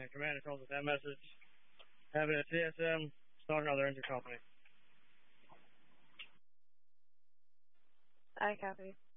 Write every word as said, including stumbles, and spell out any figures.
Commander calls with that message. Having a C S M start another engine company. I copy.